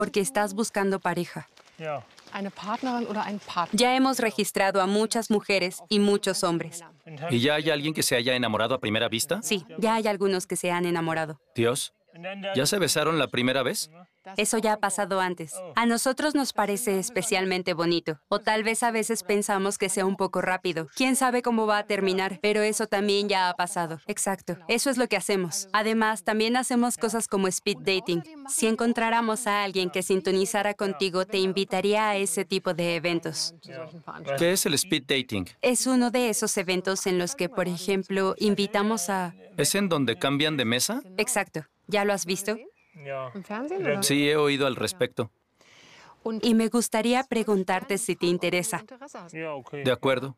porque estás buscando pareja. Eine Partnerin oder ein Partner. Ya hemos registrado a muchas mujeres y muchos hombres. ¿Y ya hay alguien que se haya enamorado a primera vista? Sí, ya hay algunos que se han enamorado. Dios, ¿ya se besaron la primera vez? Eso ya ha pasado antes. A nosotros nos parece especialmente bonito. O tal vez a veces pensamos que sea un poco rápido. Quién sabe cómo va a terminar, pero eso también ya ha pasado. Exacto. Eso es lo que hacemos. Además, también hacemos cosas como speed dating. Si encontráramos a alguien que sintonizara contigo, te invitaría a ese tipo de eventos. ¿Qué es el speed dating? Es uno de esos eventos en los que, por ejemplo, invitamos a... ¿Es en donde cambian de mesa? Exacto. ¿Ya lo has visto? Im Fernsehen oder? Sí, he oído al respecto. Y me gustaría preguntarte si te interesa. Interesse hast. De acuerdo.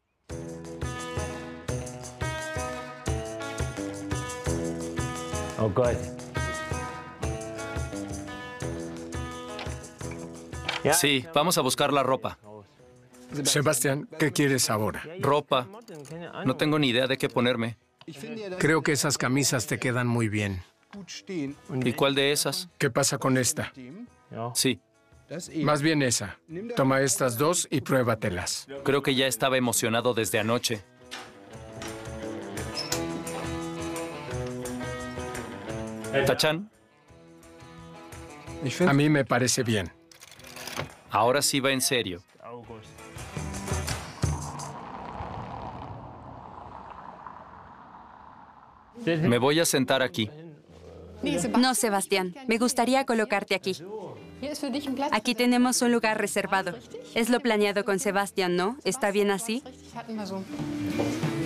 Oh Gott. Sí, vamos a buscar la ropa. Sebastián, ¿qué quieres ahora? Ropa. No tengo ni idea de qué ponerme. Creo que esas camisas te quedan muy bien. ¿Y cuál de esas? ¿Qué pasa con esta? Sí, Más bien esa. Toma estas dos y pruébatelas. creo que ya estaba emocionado desde anoche. Tachan, A mí me parece bien. ahora sí va en serio. Me voy a sentar aquí. No, Sebastián. Me gustaría colocarte aquí. Hier ist für dich ein Platz. Aquí tenemos un lugar reservado. Es lo planeado con Sebastián, ¿no? ¿Está bien así? Richtig, hatten wir so.